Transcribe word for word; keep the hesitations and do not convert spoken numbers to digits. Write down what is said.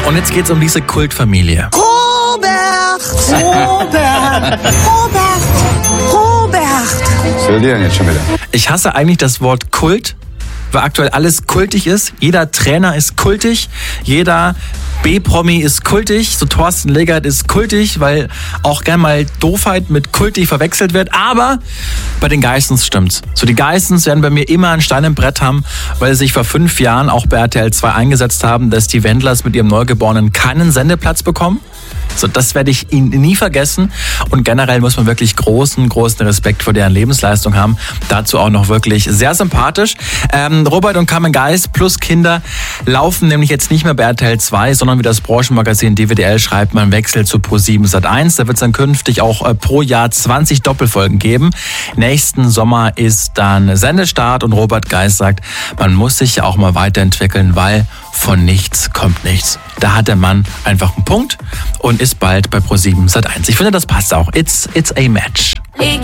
Und jetzt geht's um diese Kultfamilie. Robert! Robert! Robert! Robert! Was will die denn jetzt schon wieder? Ich hasse eigentlich das Wort Kult, weil aktuell alles kultig ist. Jeder Trainer ist kultig, jeder B-Promi ist kultig, so Thorsten Legert ist kultig, weil auch gern mal Doofheit mit kultig verwechselt wird. Aber bei den Geissens stimmt's. So, die Geissens werden bei mir immer ein Stein im Brett haben, weil sie sich vor fünf Jahren auch bei R T L zwei eingesetzt haben, dass die Wendlers mit ihrem Neugeborenen keinen Sendeplatz bekommen. So, das werde ich ihnen nie vergessen. Und generell muss man wirklich großen, großen Respekt vor deren Lebensleistung haben. Dazu auch noch wirklich sehr sympathisch. Ähm, Robert und Carmen Geiss plus Kinder laufen nämlich jetzt nicht mehr bei R T L zwei, sondern wie das Branchenmagazin D W D L schreibt, man wechselt zu ProSieben Sat eins. Da wird es dann künftig auch äh, pro Jahr zwanzig Doppelfolgen geben. Nächsten Sommer ist dann Sendestart und Robert Geiss sagt, man muss sich ja auch mal weiterentwickeln, weil von nichts kommt nichts. Da hat der Mann einfach einen Punkt und ist bald bei ProSieben Sat eins. Ich finde, das passt auch. It's, it's a match. Ich